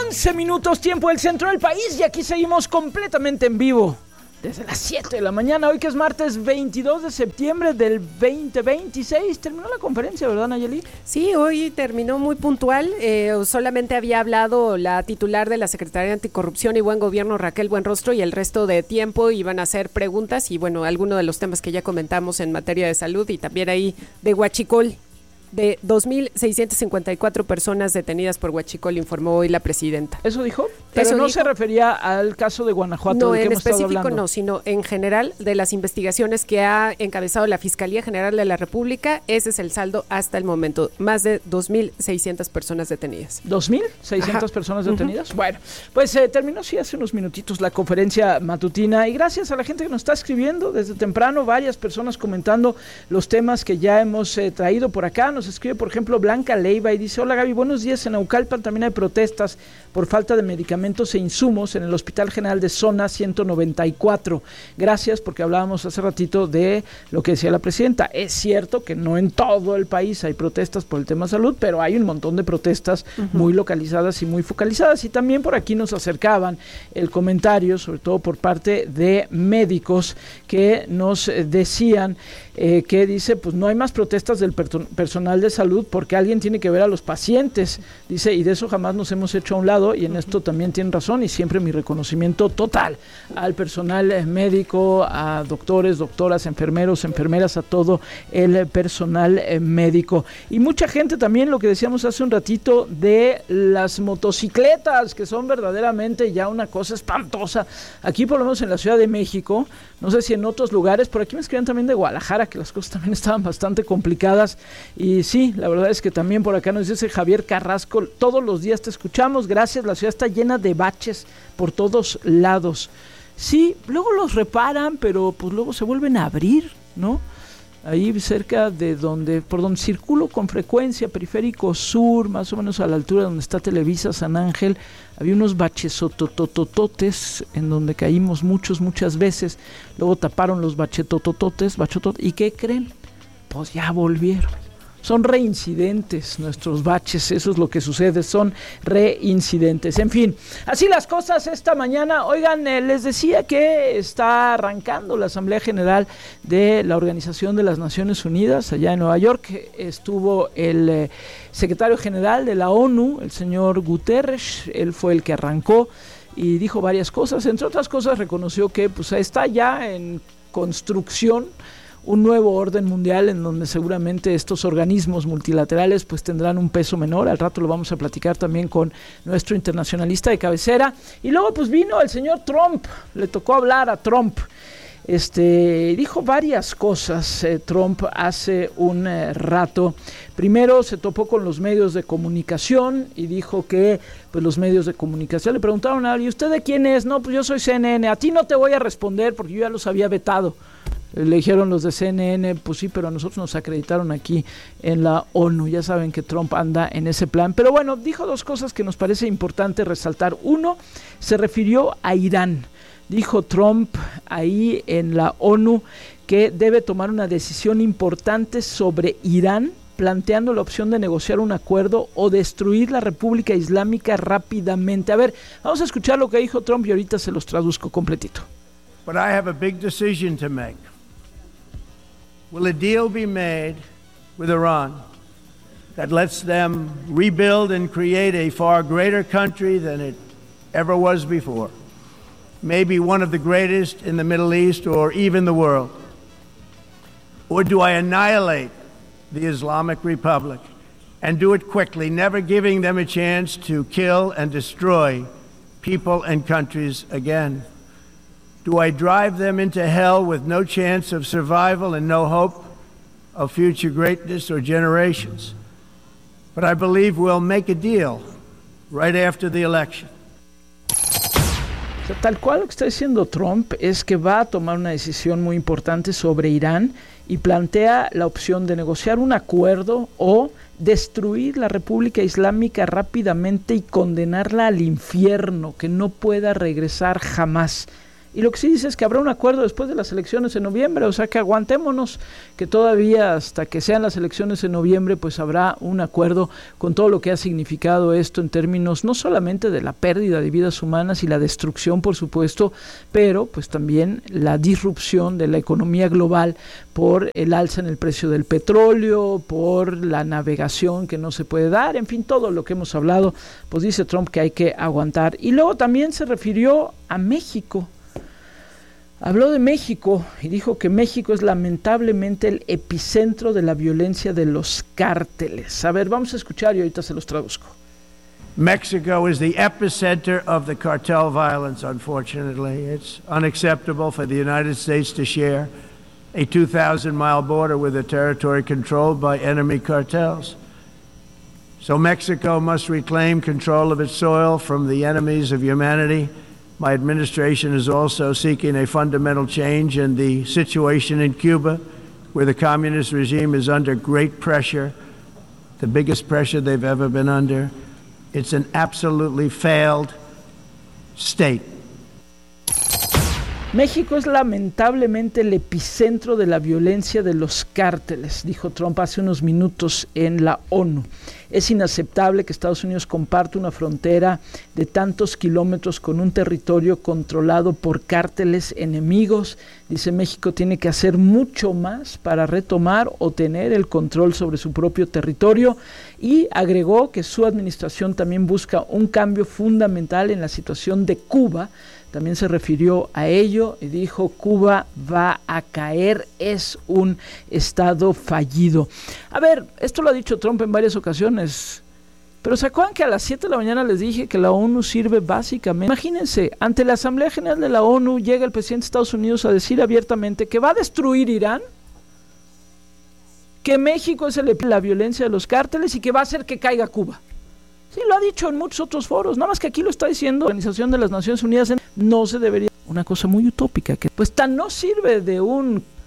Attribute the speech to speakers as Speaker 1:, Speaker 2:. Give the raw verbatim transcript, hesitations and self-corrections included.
Speaker 1: once minutos tiempo del centro del país y aquí seguimos completamente en vivo desde las siete de la mañana, hoy que es martes veintidós de septiembre del veinte veintiséis. Terminó la conferencia, ¿verdad, Nayeli?
Speaker 2: Sí, hoy terminó muy puntual. Eh, solamente había hablado la titular de la Secretaría de Anticorrupción y Buen Gobierno, Raquel Buenrostro, y el resto de tiempo iban a hacer preguntas y, bueno, algunos de los temas que ya comentamos en materia de salud y también ahí de Huachicol. De dos mil seiscientas cincuenta y cuatro personas detenidas por Huachicol, informó hoy la presidenta.
Speaker 1: ¿Eso dijo? Pero
Speaker 2: Eso
Speaker 1: no
Speaker 2: dijo.
Speaker 1: Se refería al caso de Guanajuato.
Speaker 2: No,
Speaker 1: ¿de qué
Speaker 2: en
Speaker 1: hemos estado
Speaker 2: específico
Speaker 1: hablando?
Speaker 2: no, sino en general de las investigaciones que ha encabezado la Fiscalía General de la República. Ese es el saldo hasta el momento, más de dos mil seiscientas personas detenidas.
Speaker 1: ¿dos mil seiscientas personas detenidas? Uh-huh. Bueno, pues eh, terminó sí hace unos minutitos la conferencia matutina y gracias a la gente que nos está escribiendo desde temprano, varias personas comentando los temas que ya hemos eh, traído por acá. Nos escribe, por ejemplo, Blanca Leiva y dice: hola Gaby, buenos días. En Naucalpan también hay protestas por falta de medicamentos e insumos en el Hospital General de Zona ciento noventa y cuatro. Gracias, porque hablábamos hace ratito de lo que decía la presidenta. Es cierto que no en todo el país hay protestas por el tema salud, pero hay un montón de protestas uh-huh. muy localizadas y muy focalizadas. Y también por aquí nos acercaban el comentario, sobre todo por parte de médicos, que nos decían eh, que dice, pues no hay más protestas del per- personal de salud porque alguien tiene que ver a los pacientes, dice, y de eso jamás nos hemos hecho a un lado, y en esto también tienen razón, y siempre mi reconocimiento total al personal médico, a doctores, doctoras, enfermeros, enfermeras, a todo el personal médico. Y mucha gente también, lo que decíamos hace un ratito, de las motocicletas, que son verdaderamente ya una cosa espantosa. Aquí, por lo menos en la Ciudad de México, no sé si en otros lugares, por aquí me escribían también de Guadalajara, que las cosas también estaban bastante complicadas, y sí, la verdad es que también por acá nos dice Javier Carrasco, todos los días te escuchamos, gracias, la ciudad está llena de baches por todos lados. Sí, luego los reparan, pero pues luego se vuelven a abrir, ¿no? Ahí cerca de donde, por donde circulo con frecuencia, Periférico Sur, más o menos a la altura donde está Televisa San Ángel, había unos bachesototototes en donde caímos muchos, muchas veces, luego taparon los bachetotototes, bachotot, ¿y qué creen? Pues ya volvieron. Son reincidentes nuestros baches, eso es lo que sucede, son reincidentes. En fin, así las cosas esta mañana. Oigan, eh, les decía que está arrancando la Asamblea General de la Organización de las Naciones Unidas allá en Nueva York. Estuvo el eh, secretario general de la ONU, el señor Guterres, él fue el que arrancó y dijo varias cosas. Entre otras cosas reconoció que pues está ya en construcción un nuevo orden mundial en donde seguramente estos organismos multilaterales pues tendrán un peso menor. Al rato lo vamos a platicar también con nuestro internacionalista de cabecera. Y luego pues vino el señor Trump, le tocó hablar a Trump. Este, dijo varias cosas eh, Trump hace un eh, rato. Primero se topó con los medios de comunicación y dijo que pues los medios de comunicación le preguntaron a él, ¿y usted de quién es? No, pues yo soy C N N, a ti no te voy a responder porque yo ya los había vetado. Le dijeron los de C N N, pues sí, pero a nosotros nos acreditaron aquí en la ONU. Ya saben que Trump anda en ese plan. Pero bueno, dijo dos cosas que nos parece importante resaltar. Uno, se refirió a Irán. Dijo Trump ahí en la ONU que debe tomar una decisión importante sobre Irán, planteando la opción de negociar un acuerdo o destruir la República Islámica rápidamente. A ver, vamos a escuchar lo que dijo Trump y ahorita se los traduzco completito.
Speaker 3: But I have a big decision to make. Will a deal be made with Iran that lets them rebuild and create a far greater country than it ever was before? Maybe one of the greatest in the Middle East or even the world? Or do I annihilate the Islamic Republic and do it quickly, never giving them a chance to kill and destroy people and countries again? Do I drive them into hell with no chance of survival and no hope of future greatness or generations? But I believe we'll make a deal right after the election.
Speaker 1: O sea, tal cual lo que está diciendo Trump es que va a tomar una decisión muy importante sobre Irán y plantea la opción de negociar un acuerdo o destruir la República Islámica rápidamente y condenarla al infierno, que no pueda regresar jamás. Y lo que sí dice es que habrá un acuerdo después de las elecciones en noviembre, o sea que aguantémonos, que todavía hasta que sean las elecciones en noviembre, pues habrá un acuerdo con todo lo que ha significado esto en términos no solamente de la pérdida de vidas humanas y la destrucción, por supuesto, pero pues también la disrupción de la economía global por el alza en el precio del petróleo, por la navegación que no se puede dar, en fin, todo lo que hemos hablado, pues dice Trump que hay que aguantar. Y luego también se refirió a México. Habló de México y dijo que México es lamentablemente el epicentro de la violencia de los cárteles. A ver, vamos a escuchar y ahorita se los traduzco.
Speaker 3: Mexico is the epicenter of the cartel violence, unfortunately. It's unacceptable for the United States to share a two thousand mile border with a territory controlled by enemy cartels. So Mexico must reclaim control of its soil from the enemies of humanity. My administration is also seeking a fundamental change in the situation in Cuba, where the communist regime is under great pressure, the biggest pressure they've ever been under. It's an absolutely failed state.
Speaker 1: México es lamentablemente el epicentro de la violencia de los cárteles, dijo Trump hace unos minutos en la ONU. Es inaceptable que Estados Unidos comparta una frontera de tantos kilómetros con un territorio controlado por cárteles enemigos. Dice, México tiene que hacer mucho más para retomar o tener el control sobre su propio territorio, y agregó que su administración también busca un cambio fundamental en la situación de Cuba. También se refirió a ello y dijo, Cuba va a caer, es un estado fallido. A ver, esto lo ha dicho Trump en varias ocasiones, pero ¿se acuerdan que a las siete de la mañana les dije que la ONU sirve básicamente? Imagínense, ante la Asamblea General de la ONU llega el presidente de Estados Unidos a decir abiertamente que va a destruir Irán, que México es el, la violencia de los cárteles y que va a hacer que caiga Cuba. Sí, lo ha dicho en muchos otros foros, nada más que aquí lo está diciendo la Organización de las Naciones Unidas. En, no se debería, una cosa muy utópica, que pues tan no sirve de un